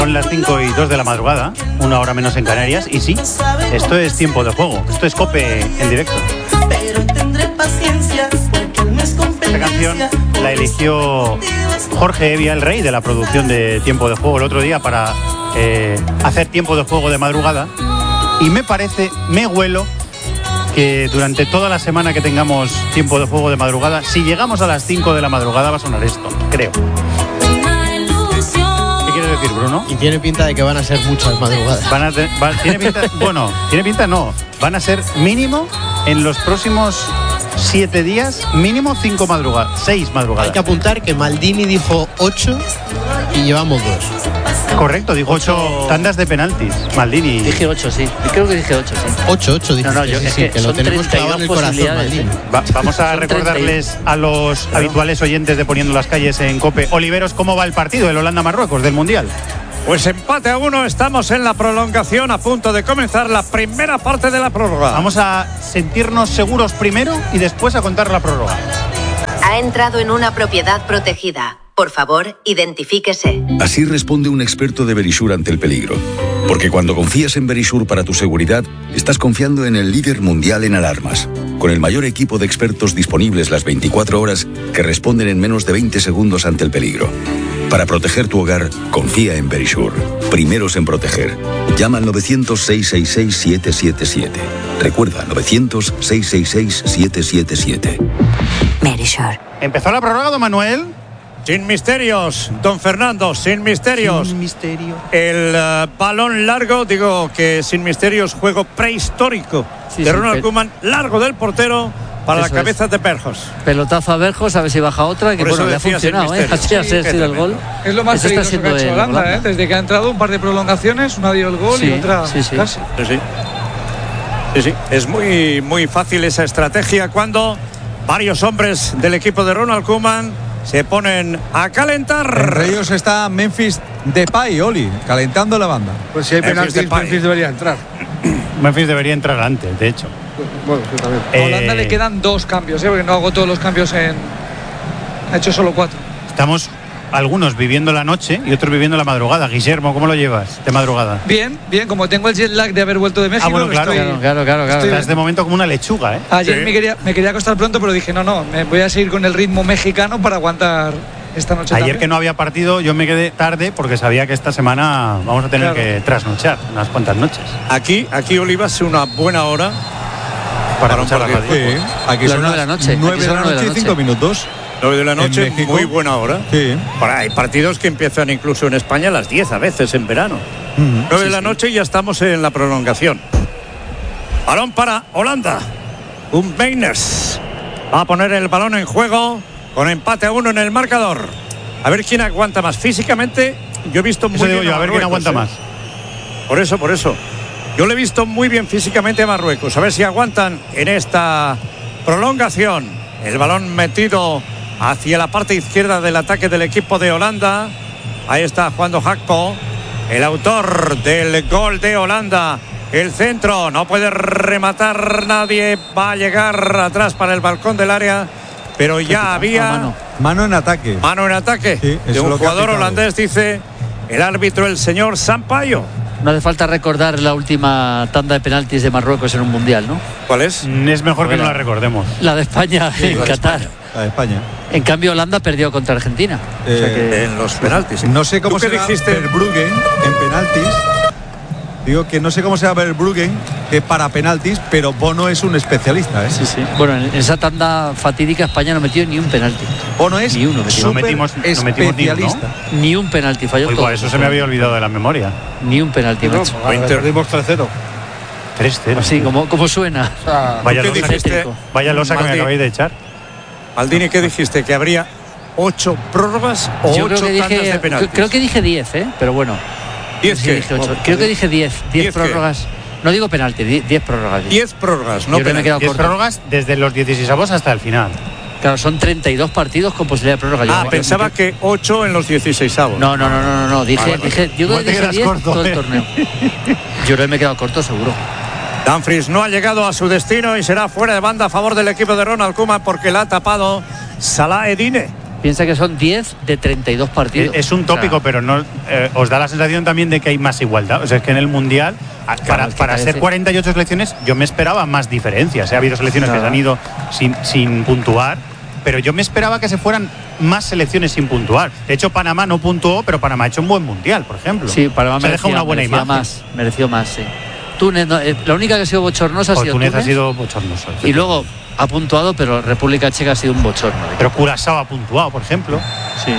Son las 5:02 de la madrugada, una hora menos en Canarias, y sí, esto es tiempo de juego, esto es COPE en directo. Esta canción la eligió Jorge Evia, el rey de la producción de Tiempo de Juego, el otro día para hacer Tiempo de Juego de madrugada, y me huelo que durante toda la semana que tengamos Tiempo de Juego de madrugada, si llegamos a las 5 de la madrugada va a sonar esto, creo. ¿Qué quieres decir, Bruno? Y tiene pinta de que van a ser muchas madrugadas. Tiene pinta no. Van a ser mínimo en los próximos 7 días, mínimo 6 madrugadas. Hay que apuntar que Maldini dijo 8 y llevamos 2. Correcto, dijo 8 tandas de penaltis. Maldini. Dije 8, sí. Creo que dije 8, sí. 8 dijiste. No, yo, sí, que lo tenemos clavado en el corazón, Maldini. Vamos a recordarles a los habituales oyentes de Poniendo las Calles en COPE. Oliveros, ¿cómo va el partido del Holanda-Marruecos del Mundial? Pues empate a 1, estamos en la prolongación, a punto de comenzar la primera parte de la prórroga. Vamos a sentirnos seguros primero y después a contar la prórroga. Ha entrado en una propiedad protegida. Por favor, identifíquese. Así responde un experto de Verisure ante el peligro. Porque cuando confías en Verisure para tu seguridad, estás confiando en el líder mundial en alarmas. Con el mayor equipo de expertos disponibles las 24 horas que responden en menos de 20 segundos ante el peligro. Para proteger tu hogar, confía en Verisure. Primeros en proteger. Llama al 900-666-777. Recuerda, 900-666-777. Verisure. ¿Empezó la prórroga, don Manuel? Sin misterios, don Fernando, sin misterios. Sin misterio. El balón largo, digo que sin misterios, juego prehistórico de Ronald Koeman, largo del portero para las cabezas de Berjos. Pelotazo a Berjos, a ver si baja otra, que bueno, le ha funcionado, así ha sido el gol. Es lo más peligroso que ha hecho Holanda, desde que ha entrado, un par de prolongaciones, una dio el gol y otra casi. Sí, es muy fácil esa estrategia cuando varios hombres del equipo de Ronald Koeman se ponen a calentar. Entre ellos está Memphis Depay, Oli, calentando la banda. Pues si hay penaltis, Memphis debería entrar. Memphis debería entrar antes, de hecho. Bueno, sí, también. A Holanda le quedan 2 cambios, porque no hago todos los cambios ha hecho solo 4. Estamos algunos viviendo la noche y otros viviendo la madrugada. Guillermo, ¿cómo lo llevas de madrugada? Bien, como tengo el jet lag de haber vuelto de México. Bueno, claro. Estás de momento como una lechuga, ¿eh? Ayer me quería acostar pronto, pero dije, no, me voy a seguir con el ritmo mexicano para aguantar esta noche. Ayer que no había partido, yo me quedé tarde porque sabía que esta semana vamos a tener que trasnochar unas cuantas noches. Aquí Oliva, es una buena hora para escuchar la radio. Sí, aquí son 9 de la noche. 9 de la noche y 5 minutos. 9 de la noche, muy buena hora. Sí. Hay partidos que empiezan incluso en España a las 10 a veces en verano. 9 de la noche y ya estamos en la prolongación. Balón para Holanda. Un Beiners va a poner el balón en juego con empate a 1 en el marcador. A ver quién aguanta más. Físicamente, yo he visto muy bien a ver quién aguanta más. Por eso. Yo le he visto muy bien físicamente a Marruecos. A ver si aguantan en esta prolongación. El balón metido hacia la parte izquierda del ataque del equipo de Holanda. Ahí está jugando Gakpo, el autor del gol de Holanda. El centro, no puede rematar nadie. Va a llegar atrás para el balcón del área, pero ya había mano en ataque. Mano en ataque de un jugador holandés, dice el árbitro, el señor Sampaio. No hace falta recordar la última tanda de penaltis de Marruecos en un mundial, ¿no? ¿Cuál es? Es mejor que no la recordemos. La de España en Qatar. La de España. En cambio, Holanda perdió contra Argentina. O sea que en los penaltis. No sé cómo se dijiste Verbruggen en penaltis. Digo que no sé cómo se llama Verbruggen, que para penaltis, pero Bono es un especialista, ¿eh? Sí. Bueno, en esa tanda fatídica España no metió ni un penalti. Bono es ni uno. No metimos especialista. Ni un penalti, falló todo. Eso se me había olvidado de la memoria. Ni un penalti, macho. Perdimos 3-0. 3-0. Así, como suena. Vaya losa que me acabáis de echar. Maldini, ¿qué dijiste? ¿Que habría 8 prórrogas o 8 tandas de penaltis? Creo que dije 10, pero bueno. 10 qué? Creo que dije 10 prórrogas. No digo penalti, 10 prórrogas. 10 prórrogas, no penaltis. 10 prórrogas desde los 16avos hasta el final. Claro, son 32 partidos con posibilidad de prórroga. Pensaba que 8 en los 16avos. No. Dije, yo creo que dije 10 todo el torneo. Yo creo que me he quedado corto, seguro. Dumfries no ha llegado a su destino y será fuera de banda a favor del equipo de Ronald Koeman porque la ha tapado Salah Eddine. Piensa que son 10 de 32 partidos. Es un tópico, pero no os da la sensación también de que hay más igualdad. O sea, es que en el Mundial, para ser 48 selecciones, yo me esperaba más diferencias. Ha habido selecciones que se han ido sin puntuar, pero yo me esperaba que se fueran más selecciones sin puntuar. De hecho, Panamá no puntuó, pero Panamá ha hecho un buen Mundial, por ejemplo. Sí, Panamá deja una buena imagen. Mereció más, sí. Túnez, la única que ha sido bochornosa ha sido Túnez. Ha sido bochornosa. Y luego ha puntuado, pero República Checa ha sido un bochorno. Pero Curazao ha puntuado, por ejemplo. Sí.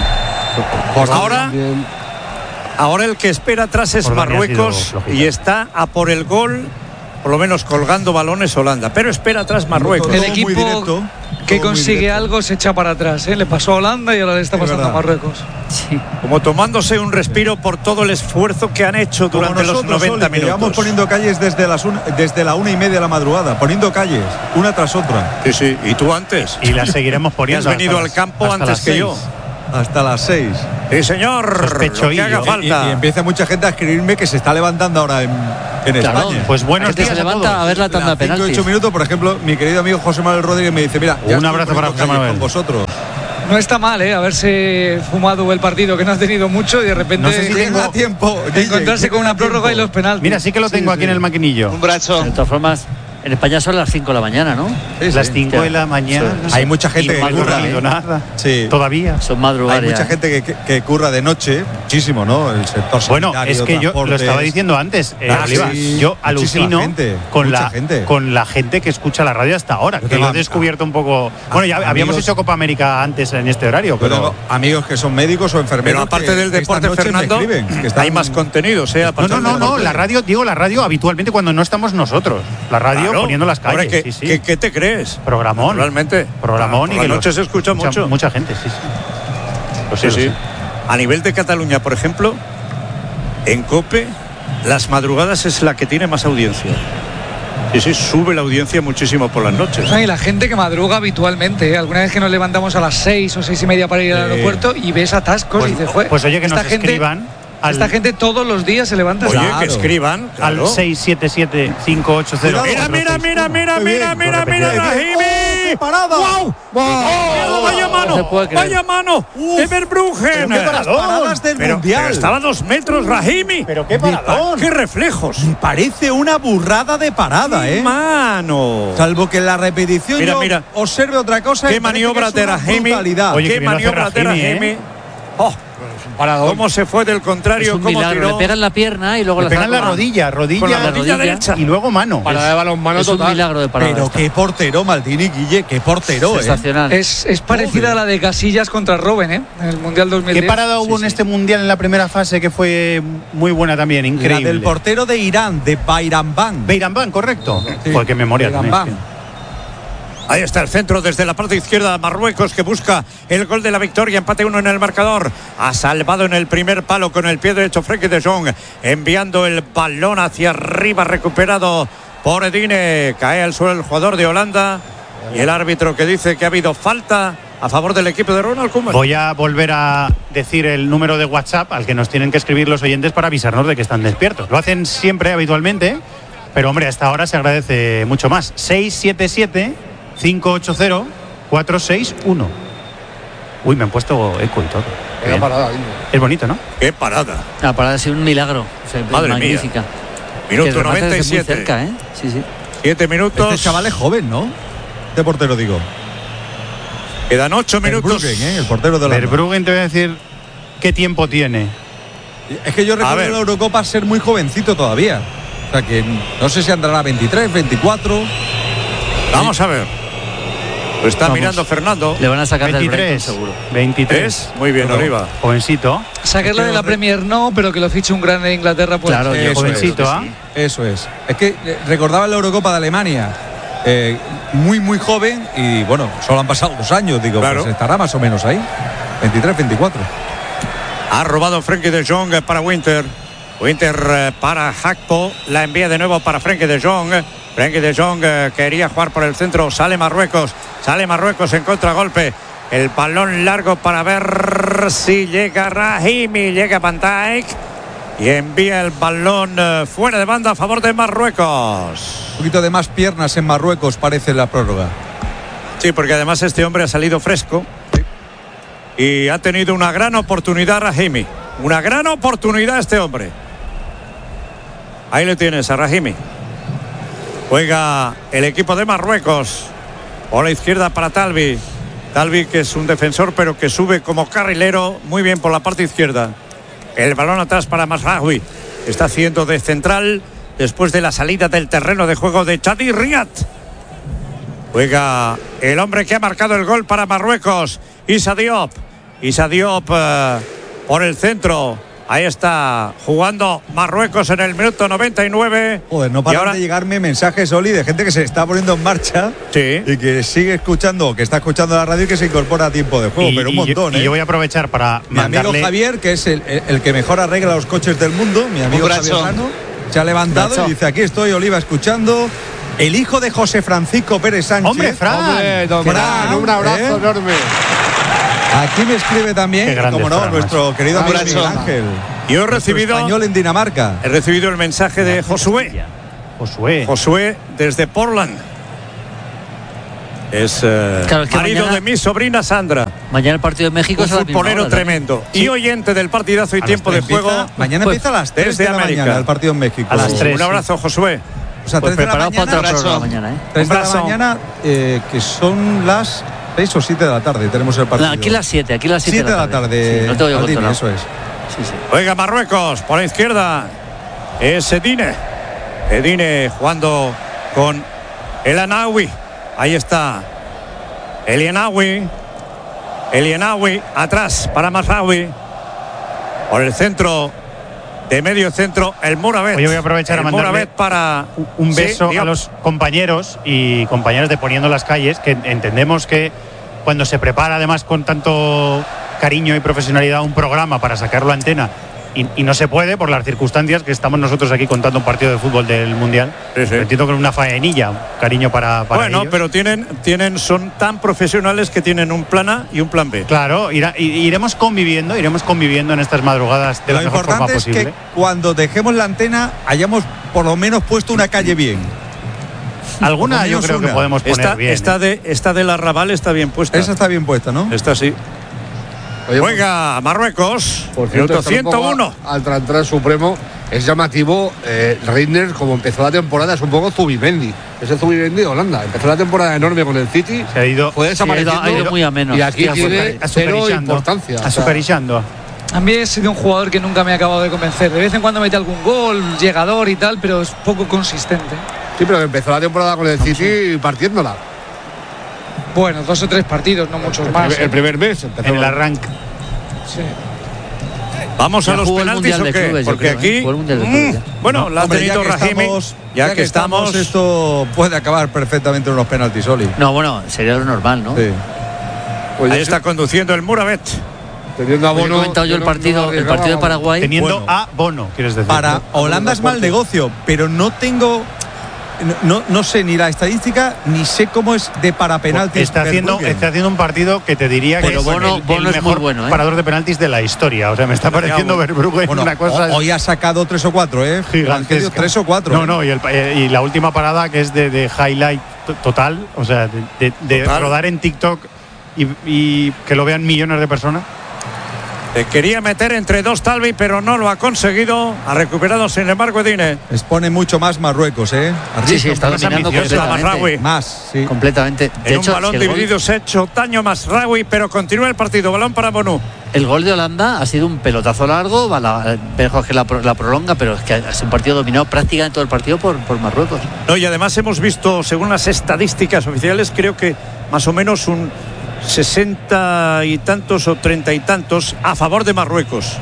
Ahora el que espera atrás es Marruecos y está a por el gol, por lo menos colgando balones Holanda. Pero espera atrás Marruecos. El equipo que consigue algo se echa para atrás. Le pasó a Holanda y ahora le está pasando a Marruecos. Sí. Como tomándose un respiro por todo el esfuerzo que han hecho durante los 90 minutos. Llevamos poniendo calles desde la 1:30 de la madrugada, poniendo calles, una tras otra. Sí, y tú antes. Y las seguiremos poniendo. Has venido al campo antes que yo. Hasta las 6. Sí, señor. Sospecho que haga falta. Y empieza mucha gente a escribirme que se está levantando ahora en España. Pues buenos días se levanta a ver la tanda de penaltis. 5 8 minutos, por ejemplo, mi querido amigo José Manuel Rodríguez me dice, mira, un abrazo para José Manuel. Con vosotros. No está mal, haberse fumado el partido que no has tenido mucho y de repente no sé si tengo tiempo encontrarse con una prórroga y los penaltis. Mira, sí que lo tengo aquí en el maquinillo. Un brazo. De todas formas, en España son las 5 de la mañana, ¿no? Las 5 de la mañana. Hay mucha gente que curra. Nada. Sí. Todavía. Son madrugadas. Hay mucha gente que curra de noche, muchísimo, ¿no? El sector bueno, sanitario, es que yo lo estaba diciendo antes, Oliva, yo alucino con la gente que escucha la radio hasta ahora, que lo he descubierto un poco. Bueno, ya habíamos hecho Copa América antes en este horario, pero tengo amigos que son médicos o enfermeros. Pero aparte del deporte, Fernando, hay más contenido, No, la radio habitualmente cuando no estamos nosotros, la radio poniendo las calles. ¿Qué te crees? Programón. Realmente. Programón y que la noche se escucha mucho. Mucha gente, sí. Lo sé. A nivel de Cataluña, por ejemplo, en COPE, las madrugadas es la que tiene más audiencia. Sí, sube la audiencia muchísimo por las noches. Y la gente que madruga habitualmente, alguna vez que nos levantamos a las 6 o 6:30 para ir al aeropuerto y ves atascos y dices, pues oye, que nos escriban. Esta gente todos los días se levanta. Oye, que escriban al 677-580. Mira, Rahimi. ¡Parada! ¡Wow! ¡Vaya mano! ¡De Verbruggen! ¡Qué paradas del Mundial! Pero estaba a 2 metros, Rahimi. ¡Pero qué paradón! ¡Qué reflejos! Me parece una burrada de parada, ¡Mano! Salvo que en la repetición mira. observe otra cosa. ¡Qué maniobra de Rahimi! Oye, ¡Qué maniobra de Rahimi! ¿Cómo se fue del contrario? Es un ¿Cómo milagro. tiró? Le pegan la pierna y luego le pegan la rodilla con la rodilla derecha y luego mano. Parada de balón, mano total. Es un milagro de parada. Pero qué portero, Maldini, Guille, qué portero. Sensacional. Es parecida a la de Casillas contra Robben, en el Mundial 2010. ¿Qué parada hubo en este Mundial en la primera fase que fue muy buena también? Increíble. La del portero de Irán, de Bayramban. Bayramban, correcto. Pues qué memoria. Ahí está el centro desde la parte izquierda de Marruecos, que busca el gol de la victoria. Empate 1 en el marcador. Ha salvado en el primer palo con el pie derecho Frenkie de Jong, enviando el balón hacia arriba, recuperado por Edine. Cae al suelo el jugador de Holanda y el árbitro que dice que ha habido falta a favor del equipo de Ronald Koeman. Voy a volver a decir el número de WhatsApp al que nos tienen que escribir los oyentes para avisarnos de que están despiertos. Lo hacen siempre, habitualmente, pero hombre, hasta ahora se agradece mucho más. 677-580-461. Uy, me han puesto eco y todo. Parada, es bonito, ¿no? Qué parada. La parada ha sido un milagro. O sea, madre magnífica. Mía. Minuto 97. Muy cerca, ¿eh? Sí. 7 minutos. Este chaval es joven, ¿no? De portero, digo. Quedan 8 minutos. Verbruggen, el portero de la Verbruggen, te voy a decir qué tiempo tiene. Es que yo recuerdo en la Eurocopa ser muy jovencito todavía. O sea que no sé si andará a 23, 24. Vamos a ver. Lo está mirando Fernando. Le van a sacar 23, del Brighton, seguro. 23. Muy bien, Oliva. Jovencito. Sacarlo de la Premier no, pero que lo fiche un grande de Inglaterra. Pues. Claro, jovencito, ¿ah? Eso es. Es que recordaba la Eurocopa de Alemania. Muy, muy joven. Y bueno, solo han pasado 2 años. Digo, claro. Pues estará más o menos ahí. 23, 24. Ha robado Frenkie de Jong para Winter. Winter para Hakpo. La envía de nuevo para Frenkie de Jong. Frenkie de Jong quería jugar por el centro. Sale Marruecos en contragolpe. El balón largo para ver si llega Rahimi. Llega Van Dijk y envía el balón fuera de banda a favor de Marruecos. Un poquito de más piernas en Marruecos parece la prórroga. Sí, porque además este hombre ha salido fresco. y ha tenido una gran oportunidad Rahimi. Una gran oportunidad este hombre. Ahí le tienes a Rahimi. Juega el equipo de Marruecos. Por la izquierda para Talbi. Talbi, que es un defensor pero que sube como carrilero muy bien por la parte izquierda. El balón atrás para Mazraoui. Está haciendo de central después de la salida del terreno de juego de Chadi Riyad. Juega el hombre que ha marcado el gol para Marruecos, Issa Diop. Issa Diop por el centro. Ahí está jugando Marruecos en el minuto 99. Joder, no paran de llegarme mensajes, Oli, de gente que se está poniendo en marcha. Sí. Y que sigue escuchando, que está escuchando la radio y que se incorpora a tiempo de juego, pero un montón. Y yo voy a aprovechar para mi amigo Javier, que es el que mejor arregla los coches del mundo, mi amigo Javier Lano, se ha levantado y dice: aquí estoy, Oliva, escuchando. El hijo de José Francisco Pérez Sánchez. ¡Hombre, Fran! ¡Hombre, don Fran! Un abrazo enorme. Aquí me escribe también, como no, nuestro querido amigo Miguel Ángel. Yo he recibido español en Dinamarca. He recibido el mensaje de Josué. Josué desde Portland. Es claro, es que marido mañana, de mi sobrina Sandra. Mañana el partido de México un es futbolero tremendo. Sí. Y oyente del partidazo y tiempo de juego. Mañana empieza a las 3 de la mañana el partido en México. A las 3. Un abrazo, Josué. O sea, pues 3 de la mañana. Para otra programa mañana, 3 de la mañana, que son las 6 o 7 de la tarde. Tenemos el partido. No, aquí las 7, aquí las 7 de la tarde. Sí, no te voy a Aldini, eso es. Sí. Juega Marruecos por la izquierda. Es Edine. Edine jugando con El Anawi. Ahí está. El Anawi atrás para Mazraoui. Por el centro. De medio centro, el Mourabet. Yo voy a aprovechar a mandarle para un beso a los compañeros y compañeras de Poniendo las Calles, que entendemos que cuando se prepara además con tanto cariño y profesionalidad un programa para sacarlo a antena y no se puede por las circunstancias que estamos nosotros aquí contando un partido de fútbol del Mundial. Sí. Entiendo que es una faenilla, cariño para bueno, ellos. pero son tan profesionales que tienen un plan A y un plan B. Claro, iremos conviviendo en estas madrugadas de la mejor forma posible. Lo importante es que cuando dejemos la antena hayamos por lo menos puesto una calle bien. Alguna yo creo que podemos poner bien. Esta de la Raval está bien puesta. Esa está bien puesta, ¿no? Esta sí. Oye, juega Marruecos. Por cierto, minuto 101. Al Trantran Supremo es llamativo. Reiner, como empezó la temporada, es un poco Zubimendi. Ese Zubimendi de Holanda. Empezó la temporada enorme con el City. Se ha ido. Fue desapareciendo. Ha ido muy a menos. Y aquí tiene cero importancia. Azucarillando. A mí he sido un jugador que nunca me ha acabado de convencer. De vez en cuando mete algún gol, llegador y tal, pero es poco consistente. Sí, pero empezó la temporada con el City partiéndola. Bueno, 2 o 3 partidos, no muchos más. El primer mes empezó. En el arranque. Sí. Vamos a los penaltis o qué? Porque aquí bueno, la ha tenido Rahimi. Ya que estamos, esto puede acabar perfectamente en unos penaltis, Oli. No, bueno, sería lo normal, ¿no? Sí. Ahí está conduciendo el Mourabet. Teniendo a Bono. He comentado yo el partido de Paraguay. Teniendo a Bono, quieres decir. Para Holanda es mal negocio, pero no tengo. No sé ni la estadística ni sé cómo es de para penaltis. Está haciendo un partido que te diría que es Bono el mejor bueno, parador de penaltis de la historia. O sea, me está pareciendo Verbruggen una cosa. Hoy ha sacado 3 o 4, gigantesca. 3 o 4. No, y la última parada que es de highlight total, o sea, de rodar en TikTok y que lo vean millones de personas. Quería meter entre dos Talbi, pero no lo ha conseguido. Ha recuperado, sin embargo, Edine. Expone mucho más Marruecos, Sí, está dominando completamente. Más, sí. Completamente. De hecho, un balón dividido se ha hecho daño Mazraoui, pero continúa el partido. Balón para Bonu. El gol de Holanda ha sido un pelotazo largo, mejor que la prolonga, pero es que ha sido un partido dominado prácticamente todo el partido por Marruecos. No, y además hemos visto, según las estadísticas oficiales, creo que más o menos un 60 y tantos o 30 y tantos a favor de Marruecos.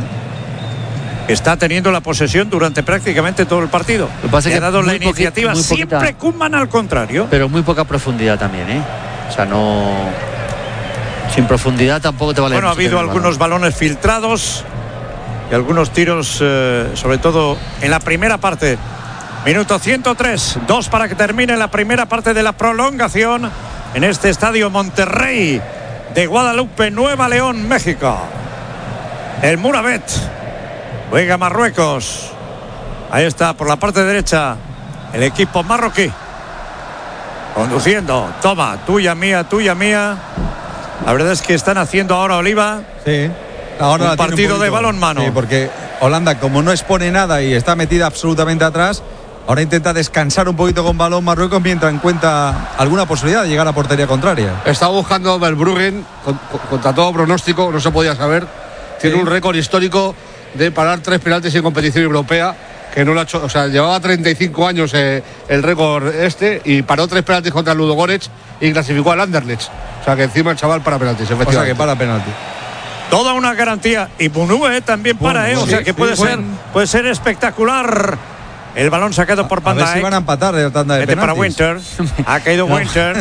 Está teniendo la posesión durante prácticamente todo el partido. Lo que pasa es que ha dado la iniciativa. Siempre Koeman al contrario. Pero muy poca profundidad también, O sea, no. Sin profundidad tampoco te vale. Bueno, ha habido algunos balones filtrados y algunos tiros, sobre todo en la primera parte. Minuto 103, 2 para que termine la primera parte de la prolongación en este estadio Monterrey de Guadalupe, Nueva León, México. El Mourabet juega Marruecos. Ahí está por la parte derecha el equipo marroquí conduciendo. Toma, tuya mía. La verdad es que están haciendo ahora Oliva. Sí. Ahora un partido de balonmano. Sí, porque Holanda, como no expone nada y está metida absolutamente atrás, ahora intenta descansar un poquito con balón Marruecos mientras encuentra alguna posibilidad de llegar a portería contraria. Está buscando Verbruggen contra todo pronóstico, no se podía saber. Tiene un récord histórico de parar 3 penaltis en competición europea, que no lo ha hecho, o sea, llevaba 35 años el récord y paró 3 penaltis contra el Ludogorets y clasificó al Anderlecht. O sea que encima el chaval para penaltis, efectivamente. O sea que para penaltis. Toda una garantía. Y Bunue también para, o sea que puede ser espectacular. El balón sacado por Van Dijk. A ver si van a empatar de la tanda de penaltis. Para Winter. Ha caído Winter.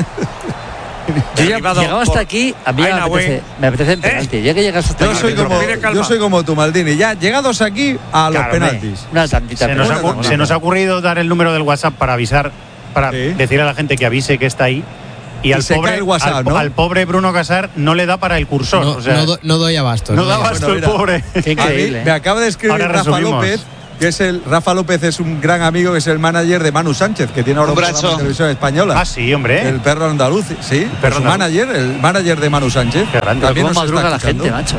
Llegado hasta aquí, a mí me apetece en penalti. Ya que llegas hasta aquí. Yo soy como tú, Maldini. Ya llegados aquí a los penaltis. Una tantita. Se nos ha ocurrido dar el número del WhatsApp para avisar, para decir a la gente que avise que está ahí. Y al pobre, WhatsApp, ¿no? al pobre Bruno Casar no le da para el cursor. No, o sea, no doy abasto. No da abasto el pobre. Qué increíble. Me acaba de escribir Rafa López. Rafa López es un gran amigo, que es el manager de Manu Sánchez, que tiene ahora un programa de televisión española. Ah, sí, hombre. El perro andaluz, sí. El manager de Manu Sánchez. También nos madruga la gente, macho,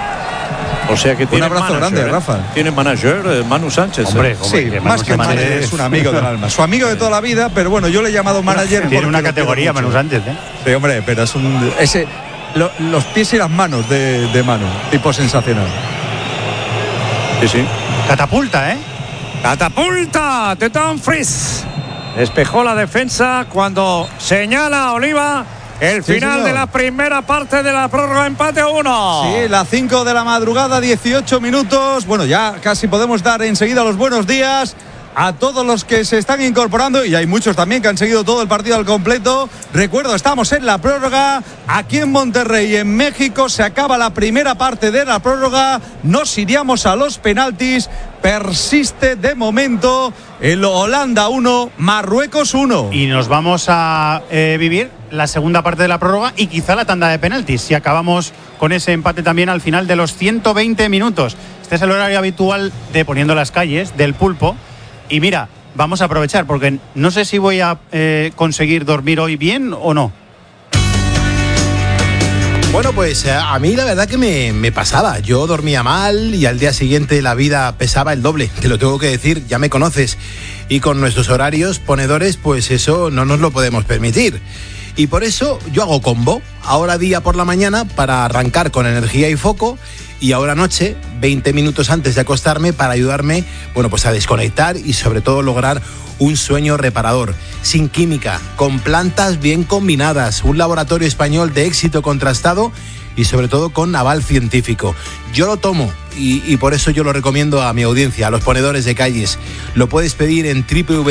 O sea que tiene un abrazo grande, Rafa. Tiene manager Manu Sánchez. Hombre, sí, más que manager es un amigo del alma. Su amigo de toda la vida, pero bueno, yo le he llamado manager. Tiene una categoría Manu Sánchez, Sí, hombre, pero es los pies y las manos de Manu, tipo sensacional. Sí. Catapulta, Catapulta de Dumfries. Despejó la defensa cuando señala a Oliva el final de la primera parte de la prórroga, empate a 1. Sí, las 5 de la madrugada, 18 minutos. Bueno, ya casi podemos dar enseguida los buenos días a todos los que se están incorporando, y hay muchos también que han seguido todo el partido al completo. Recuerdo, estamos en la prórroga aquí en Monterrey, en México. Se acaba la primera parte de la prórroga, nos iríamos a los penaltis. Persiste de momento el Holanda 1, Marruecos 1. Y nos vamos a vivir la segunda parte de la prórroga y quizá la tanda de penaltis, si acabamos con ese empate también al final de los 120 minutos. Este es el horario habitual de Poniendo las Calles, del Pulpo. Y mira, vamos a aprovechar, porque no sé si voy a conseguir dormir hoy bien o no. Bueno, pues a mí la verdad que me pasaba. Yo dormía mal y al día siguiente la vida pesaba el doble. Te lo tengo que decir, ya me conoces. Y con nuestros horarios ponedores, pues eso no nos lo podemos permitir. Y por eso yo hago combo. Ahora día por la mañana para arrancar con energía y foco. Y ahora noche, 20 minutos antes de acostarme, para ayudarme, bueno, pues a desconectar y sobre todo lograr un sueño reparador, sin química, con plantas bien combinadas, un laboratorio español de éxito contrastado y sobre todo con aval científico. Yo lo tomo y por eso yo lo recomiendo a mi audiencia, a los ponedores de calles. Lo puedes pedir en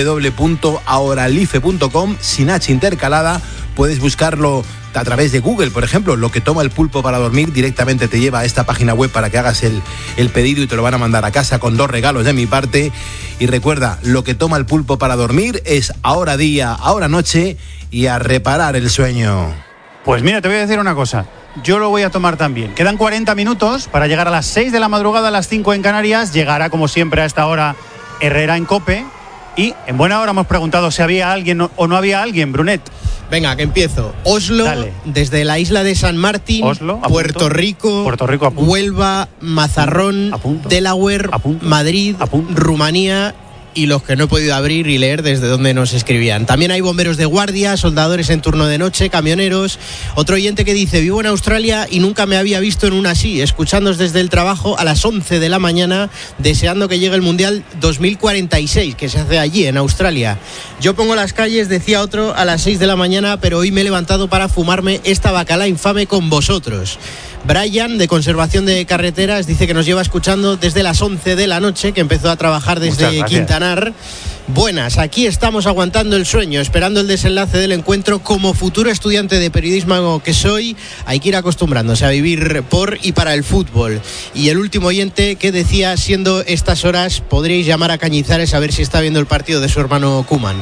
www.ahoralife.com, sin H intercalada. Puedes buscarlo a través de Google, por ejemplo. Lo que toma el pulpo para dormir directamente te lleva a esta página web para que hagas el pedido y te lo van a mandar a casa con 2 regalos de mi parte. Y recuerda, lo que toma el pulpo para dormir es ahora día, ahora noche y a reparar el sueño. Pues mira, te voy a decir una cosa. Yo lo voy a tomar también. Quedan 40 minutos para llegar a las 6 de la madrugada, a las 5 en Canarias. Llegará, como siempre, a esta hora Herrera en COPE. Y en buena hora hemos preguntado si había alguien o no había alguien, Brunet. Venga, que empiezo. Oslo, desde la isla de San Martín, Oslo, Puerto Rico, Huelva, Mazarrón, Delaware, Madrid, Rumanía y los que no he podido abrir y leer desde donde nos escribían. También hay bomberos de guardia, soldadores en turno de noche, camioneros. Otro oyente que dice: vivo en Australia y nunca me había visto en una así, escuchándoos desde el trabajo a las 11 de la mañana, deseando que llegue el Mundial 2046, que se hace allí, en Australia. Yo pongo las calles, decía otro, a las 6 de la mañana, pero hoy me he levantado para fumarme esta bacala infame con vosotros. Brian, de Conservación de Carreteras, dice que nos lleva escuchando desde las 11 de la noche, que empezó a trabajar desde Quintanar. Buenas, aquí estamos aguantando el sueño, esperando el desenlace del encuentro. Como futuro estudiante de periodismo que soy, hay que ir acostumbrándose a vivir por y para el fútbol. Y el último oyente que decía: siendo estas horas, podríais llamar a Cañizares a ver si está viendo el partido de su hermano Koeman.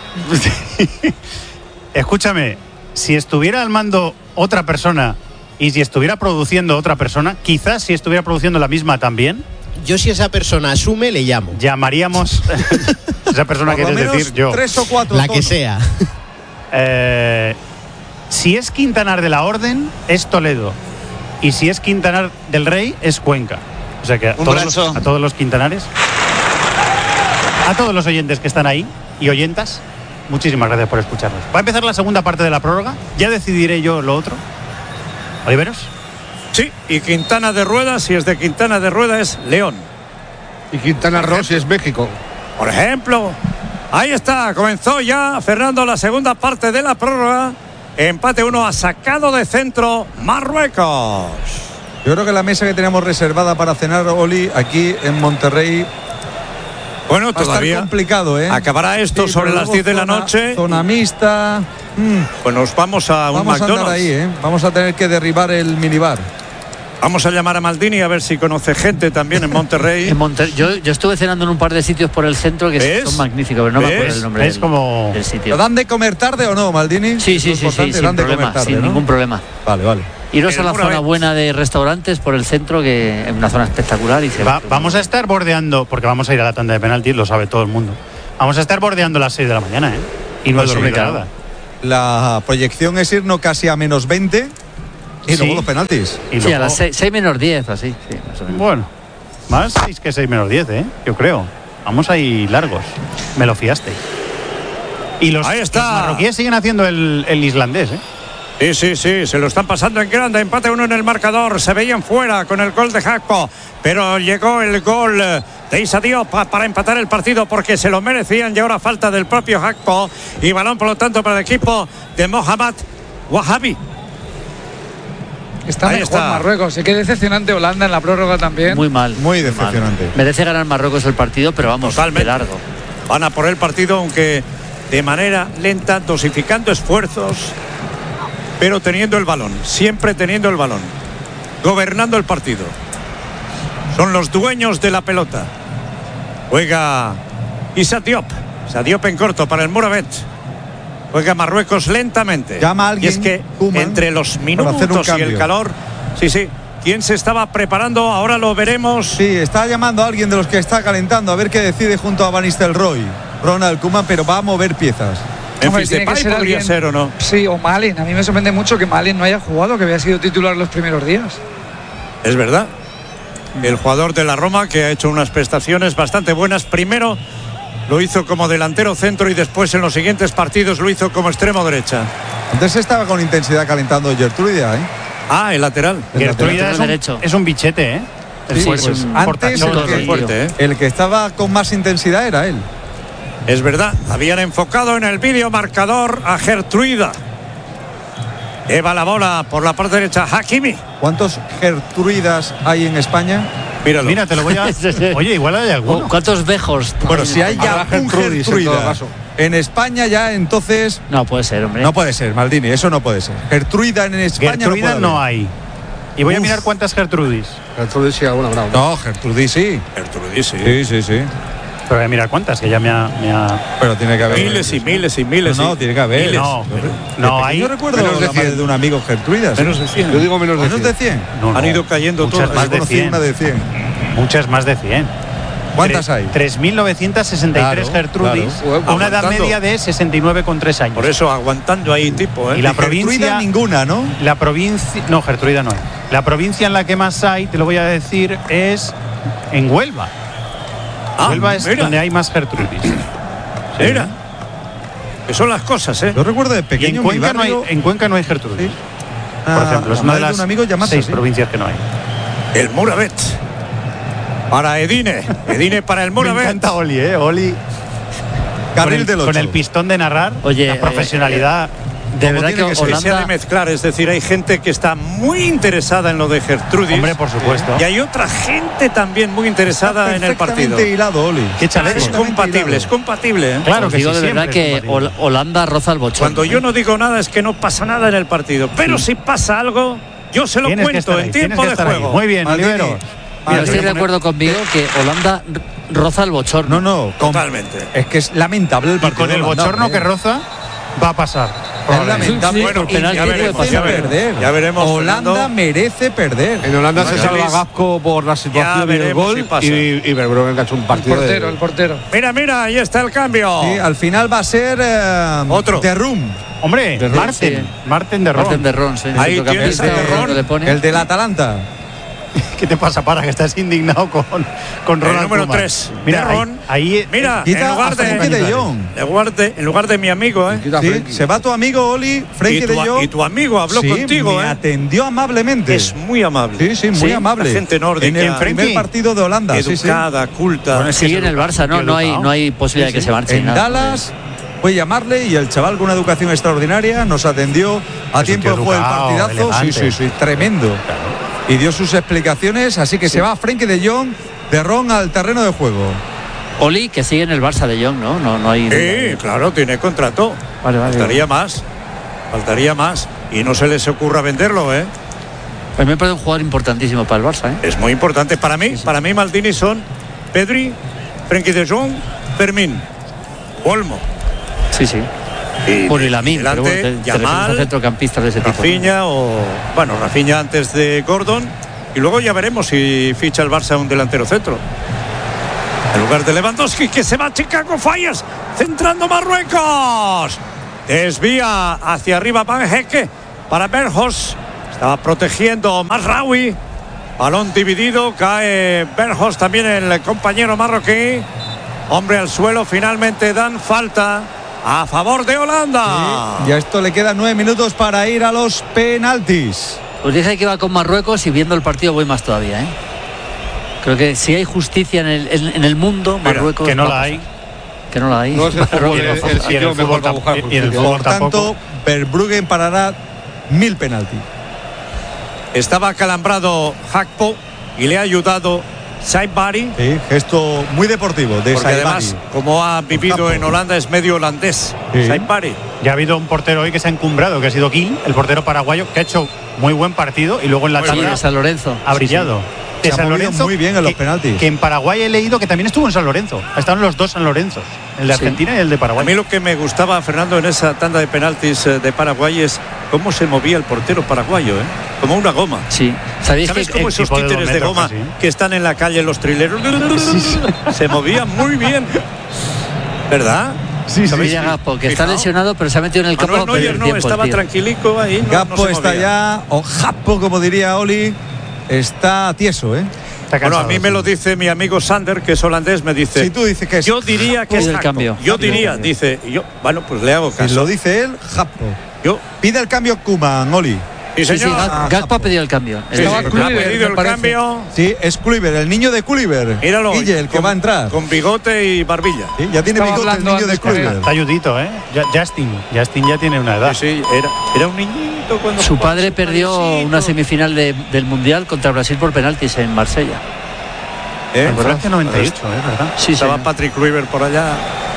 Escúchame, si estuviera al mando otra persona y si estuviera produciendo otra persona, quizás si estuviera produciendo la misma también. Yo, si esa persona asume, le llamo. Llamaríamos esa persona, quieres decir yo. 3 o 4. La que sea. Si es Quintanar de la Orden, es Toledo. Y si es Quintanar del Rey, es Cuenca. O sea que a todos los quintanares, a todos los oyentes que están ahí y oyentas, muchísimas gracias por escucharnos. Va a empezar la segunda parte de la prórroga. Ya decidiré yo lo otro. ¿Oliveros? Sí, y Quintana de Rueda, si es de Quintana de Rueda, es León. Y Quintana Roo, si es México. Por ejemplo, ahí está, comenzó ya, Fernando, la segunda parte de la prórroga. Empate 1, ha sacado de centro Marruecos. Yo creo que la mesa que tenemos reservada para cenar, Oli, aquí en Monterrey, bueno, va todavía a estar complicado, ¿eh? Acabará esto sobre las 10 de la noche. Zona mixta. Pues nos vamos a un Vamos McDonald's. a andar ahí, ¿eh? Vamos a tener que derribar el minibar. Vamos a llamar a Maldini a ver si conoce gente también en Monterrey. Yo estuve cenando en un par de sitios por el centro que son magníficos, pero no me acuerdo el nombre del sitio. ¿Dan de comer tarde o no, Maldini? Sí, sin problema, sin ningún problema. Vale. Iros a la zona buena de restaurantes por el centro, que es una zona espectacular. Vamos a estar bordeando, porque vamos a ir a la tanda de penaltis, lo sabe todo el mundo. Vamos a estar bordeando las 6 de la mañana, ¿eh? Y no he dormido nada. La proyección es irnos casi a menos 20 y luego los penaltis. Sí, a las 6 menos 10, así. Sí, más o menos. Bueno, más 6 que 6 menos 10, yo creo. Vamos ahí largos. Me lo fiasteis. Y los marroquíes siguen haciendo el islandés, Sí, se lo están pasando en grande. Empate 1 en el marcador. Se veían fuera con el gol de Gakpo, pero llegó el gol de Issa Diop para empatar el partido, porque se lo merecían, y ahora falta del propio Gakpo y balón por lo tanto para el equipo de Mohamed Wahabi. Está mejor Marruecos. Qué decepcionante Holanda en la prórroga también. Muy mal. Muy decepcionante. Merece ganar Marruecos el partido, pero vamos, de largo. Van a por el partido, aunque de manera lenta, dosificando esfuerzos, pero teniendo el balón, siempre teniendo el balón, gobernando el partido. Son los dueños de la pelota. Juega Issa Diop. Issa Diop en corto para el Mouravet. Juega Marruecos lentamente. Llama a alguien, y es que Koeman, entre los minutos y el calor, ¿quién se estaba preparando? Ahora lo veremos. Sí, está llamando a alguien de los que está calentando, a ver qué decide junto a Van Nistelrooy, Ronald Koeman, pero va a mover piezas. Memphis Depay podría ser, ¿o no? Sí, o Malen. A mí me sorprende mucho que Malen no haya jugado, que había sido titular los primeros días. Es verdad. El jugador de la Roma, que ha hecho unas prestaciones bastante buenas. Primero lo hizo como delantero centro y después en los siguientes partidos lo hizo como extremo derecha. Antes estaba con intensidad calentando Gertruida, el lateral. Gertruida es un bichete, Sí, pues antes el que estaba con más intensidad era él. Es verdad, habían enfocado en el vídeo marcador a Gertruida. Lleva la bola por la parte derecha Hakimi. ¿Cuántos Gertruidas hay en España? Míralo. Mira, te lo voy a... Oye, igual hay alguno. ¿Cuántos Bejos? Bueno, si hay ya un Gertruida en España, ya entonces... No puede ser, hombre. No puede ser, Maldini, eso no puede ser. Gertruida en España Gertruida no hay. Y voy a mirar cuántas Gertrudis. Gertrudis sí, alguna brava. No, Gertrudis sí. Gertrudis sí. Sí. Pero voy a mirar cuántas, que ya me ha... Pero tiene que haber... Miles y miles y miles. No, tiene que haber. Miles. No hay... Yo recuerdo la madre de un amigo Gertruidas. Menos de 100. Yo digo menos de 100. No. Han ido cayendo muchas todas. Más de 100. Una de 100. Muchas más de 100. ¿Cuántas hay? 3.963 Gertrudis, a una edad media de 69,3 años. Por eso aguantando ahí tipo, Y la provincia Gertruida ninguna, ¿no? La provincia, no, Gertruida no hay. La provincia en la que más hay, te lo voy a decir, es en Huelva. Huelva es donde hay más Gertrudis. Mira. Que son las cosas, Yo recuerdo de pequeño en Cuenca no hay Gertrudis. Sí. Por ejemplo, es una de las un amigo 6 provincias que no hay. El Mouravet. Para Edine para el Mouravet. Me encanta Oli, Oli. Carril del 8. Con el pistón de narrar, Oye, la profesionalidad. De verdad que Holanda se ha de mezclar, es decir, hay gente que está muy interesada en lo de Gertrudis. Hombre, por supuesto. Y hay otra gente también muy interesada en el partido. Hilado, Oli. Qué chaleco. Es compatible. Claro que digo sí, de verdad que Holanda roza el bochorno. Cuando yo no digo nada es que no pasa nada en el partido, pero si pasa algo, yo se lo cuento en tiempo de juego. Muy bien, Olivero. Estoy de acuerdo conmigo que Holanda roza el bochorno. No, totalmente. Es que es lamentable el partido. Y con el bochorno que roza, va a pasar. Es lamentable. Bueno, ya veremos. Holanda Fernando. merece perder. En Holanda se salva Gasco por la situación y el gol. Y Verbruggen, que ha hecho un partido. El portero. Mira, ahí está el cambio. Sí, al final va a ser otro. de Rum. Hombre, De Ron, Marten sí. Marten de Ron. Marten de Ron, sí. Ahí tienes a De Ron, El del Atalanta. ¿Qué te pasa, para que estás indignado con El Ronald número Koeman? 3. Mira, De Ron. ahí Mira, Quita en lugar a Frenkie de Jong. En lugar de mi amigo, ¿eh? Sí, se va tu amigo Oli, Frenkie de Jong. Y tu amigo habló Sí, contigo, me ¿eh? atendió amablemente. Es muy amable. Sí, muy amable. La gente nórdica. En el primer partido de Holanda. Educada, culta. Bueno, Sigue en el Barça, no hay posibilidad de que se marche. En Dallas fue llamarle y el chaval con una educación extraordinaria nos atendió a Es un tiempo tío de juego del educado, partidazo. elegante. Sí, tremendo. Y dio sus explicaciones, así que se va Frenkie de Jong de Ron al terreno de juego. Oli, que sigue en el Barça de Jong, ¿no? No hay. Sí, claro, tiene contrato. Vale. Faltaría más. Y no se les ocurra venderlo, ¿eh? Pues me parece un jugador importantísimo para el Barça, ¿eh? Es muy importante. Para mí Maldini son Pedri, Frenkie de Jong, Fermín, Olmo. Sí. Bueno, y Lamine, pero bueno, te refieres a Yamal, centrocampistas de ese tipo. Rafinha Rafinha antes de Gordon. Y luego ya veremos si ficha el Barça un delantero centro. En lugar de Lewandowski, que se va a Chicago Fires, centrando Marruecos. Desvía hacia arriba Van Hecke para Bergos. Estaba protegiendo Mazraoui. Balón dividido, cae Bergos, también el compañero marroquí. Hombre al suelo, finalmente dan falta a favor de Holanda. Sí, y a esto le quedan 9 minutos para ir a los penaltis. Os dije que iba con Marruecos y viendo el partido voy más todavía, ¿eh? Creo que si hay justicia en el mundo, Marruecos. Que no la hay. Que no la hay. No es el fútbol, Y en el el sitio mejor para buscar y en el justicia. fútbol Por tanto, tampoco. Verbruggen parará 1000 penaltis. Estaba acalambrado Hakpo y le ha ayudado Saibari. Sí, gesto muy deportivo de Porque Saibari. además, como ha vivido en Holanda, es medio holandés. Sí. Saibari. Ya ha habido un portero hoy que se ha encumbrado, que ha sido Gil, el portero paraguayo, que ha hecho muy buen partido y luego en la Sí, tabla de San Lorenzo. ha brillado. Se ha movido muy bien en los penaltis. Que en Paraguay he leído que también estuvo en San Lorenzo. Estaban los dos San Lorenzos, el de Sí. Argentina y el de A Paraguay. mí lo que me gustaba, Fernando, en esa tanda de penaltis de Paraguay es cómo se movía el portero paraguayo, ¿eh? Como una goma. Sí. ¿Sabéis ¿Sabes que cómo esos tipo de 2 títeres de metros goma casi, ¿eh? que están en la calle los trileros? Se movían muy bien. ¿Verdad? Sí, sí. Mira Gaspo, que está Fijaos. lesionado, pero se ha metido en el campo Manuel para perder Neuer no tiempo, estaba el tío. tranquilico ahí. No, Gaspo no se está movía. ya, o Jappo, como diría Oli, está tieso, ¿eh? Está Bueno, a cansado, mí me sí. lo dice mi amigo Sander, que es holandés, me dice. Si tú dices que es Yo diría que es Pide el Hakpo. cambio. Yo Pide el diría, cambio. dice. Bueno, pues le hago Si caso. lo dice él, Jappo. Yo, Pide el cambio Koeman, Oli. sí, Sí, señor. Gaspo ha pedido el cambio. Sí, Estaba sí, Kluivert, ha pedido me el parece. cambio. Sí, es Kluivert, el niño de Kluivert. Míralo. Guille, el que va a entrar. Con bigote y barbilla. Sí, ya tiene Estaba bigote el hablando niño de antes con él. Kluivert. Está ayudito, ¿eh? Justin ya tiene una edad. Sí, era un niñito cuando Su jugaba padre su perdió padrecito. una semifinal del Mundial contra Brasil por penaltis en Marsella. En Francia 98, ¿verdad? Sí, Estaba sí. Patrick Kluivert por allá.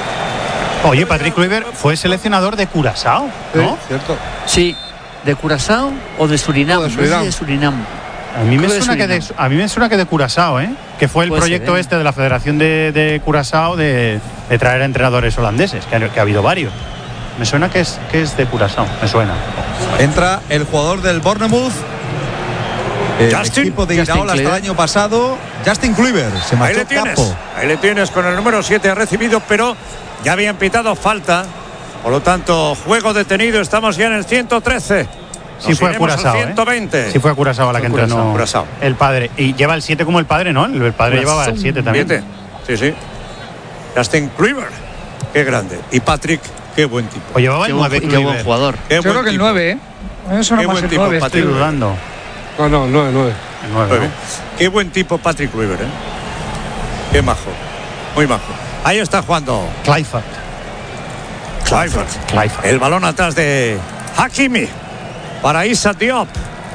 Oye, Patrick Kluivert fue seleccionador de Curazao, ¿no? Sí, cierto. Sí, ¿de Curazao o de Surinam? No, de No sé si Surinam. de Surinam. A mí me Creo suena que Surinam. a mí me suena que de Curazao, ¿eh? Que fue el Puede proyecto ser, ¿eh? este de la Federación de Curazao de traer a entrenadores holandeses, que ha habido varios. Me suena que es de Curazao, me suena. Entra el jugador del Bournemouth. El Justin. equipo de Justin Iraola hasta el Kluivert. año pasado. Justin Kluivert. Se Ahí marchó le tienes. Capo. Ahí le tienes con el número 7. Ha recibido, pero ya habían pitado falta. Por lo tanto, juego detenido. Estamos ya en el 113. Sí Nos fue a iremos al Curazao, 120. Sí fue a Curazao a la que Fue entrenó Curazao. el padre. Y lleva el 7 como el padre, ¿no? El padre Curazao. llevaba el 7 también. 7. Sí, sí. Justin Kluivert. Qué grande. Y Patrick, qué buen tipo. O llevaba Qué el buen, 9 qué buen Kluivert. jugador. Qué Yo buen creo que el tipo. 9, ¿eh? Eso no Qué más buen el tipo, 9. Estoy Patrick. dudando. No, 9. El 9, Muy bien. Qué buen tipo Patrick Kluivert, ¿eh? Qué majo. Muy majo. Ahí está jugando Kluivert. Kluivert. El balón atrás de Hakimi para Issa Diop.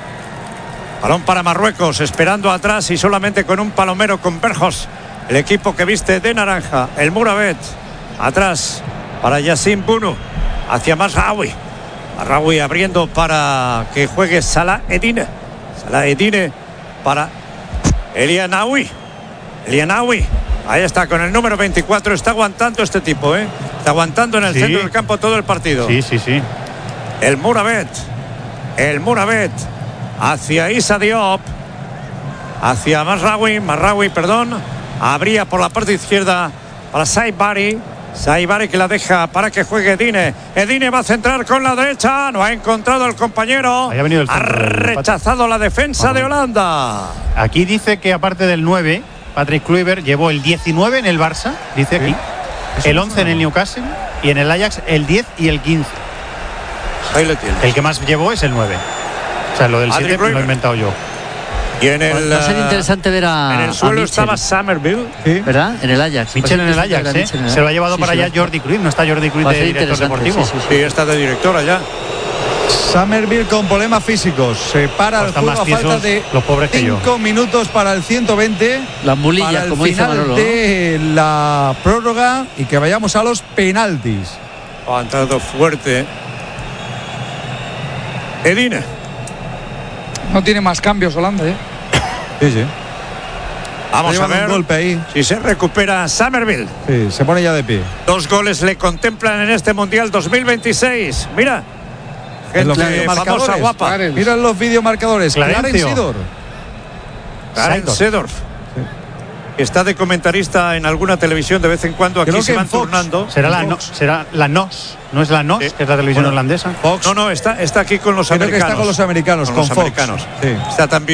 Balón para Marruecos, esperando atrás y solamente con un palomero con Bergos. El equipo que viste de naranja, el Muravet. Atrás para Yassin Bunu. Hacia Mazraoui. Mazraoui abriendo para que juegue Salah Edine. Salah Edine para Elianaoui. Elianaoui. Ahí está con el número 24. Está aguantando este tipo, ¿eh? Está aguantando en el Sí. centro del campo todo el partido. Sí. El Mouravet hacia Issa Diop, hacia Marraoui, perdón. Abría por la parte izquierda para Saibari que la deja para que juegue Edine va a centrar con la derecha, no ha encontrado al compañero, ha rechazado la defensa de Holanda. Aquí dice que aparte del 9, Patrick Kluivert llevó el 19 en el Barça, dice aquí, el 11 en el Newcastle y en el Ajax el 10 y el 15. Ahí lo tiene. El que más llevó es el 9. O sea, lo del 7 lo he inventado yo. Y en el, va a ser interesante ver en el suelo estaba Somerville, ¿verdad? En el Ajax. Mitchell en el Ajax, ¿eh? Se lo ha llevado para allá Jordi Cruyff. No está Jordi Cruyff de director deportivo. Sí, está de director allá. Somerville con problemas físicos. Se para el juego a falta de 5 minutos para el 120. Las mulillas, para el como dice final Manolo, de la prórroga y que vayamos a los penaltis. Ha entrado fuerte Edine. No tiene más cambios Holanda, ¿eh? Sí. Vamos a ver un golpe ahí. Si se recupera Somerville. Sí, se pone ya de pie. 2 goles le contemplan en este Mundial 2026. Mira, gente famosa, guapa. Mira los videomarcadores. Clarence Seedorf. Está de comentarista en alguna televisión de vez en cuando. Aquí se van turnando. Será la NOS. ¿No es la NOS, que es la televisión holandesa? Fox. No, está aquí con los Creo americanos. que está con los americanos, con Fox. Americanos. Sí. Está también